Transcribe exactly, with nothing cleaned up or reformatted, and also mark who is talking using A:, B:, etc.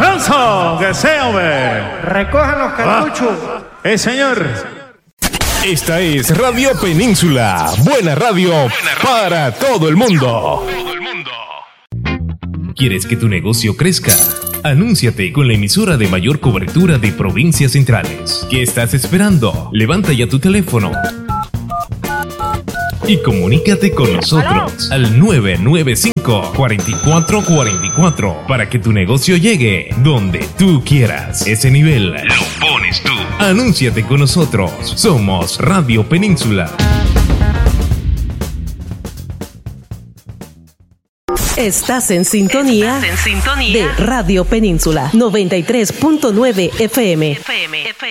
A: Eso, que sea, hombre.
B: Recojan los cartuchos.
A: Ah, eh, señor.
C: Esta es Radio Península. Buena radio, Buena radio para todo el mundo. Todo el mundo. ¿Quieres que tu negocio crezca? Anúnciate con la emisora de mayor cobertura de provincias centrales. ¿Qué estás esperando? Levanta ya tu teléfono y comunícate con nosotros al nueve nueve cinco, cuatro cuatro cuatro cuatro para que tu negocio llegue donde tú quieras. Ese nivel lo pones tú. Anúnciate con nosotros. Somos Radio Península.
D: Estás en sintonía, Estás en sintonía de Radio Península noventa y tres punto nueve F M.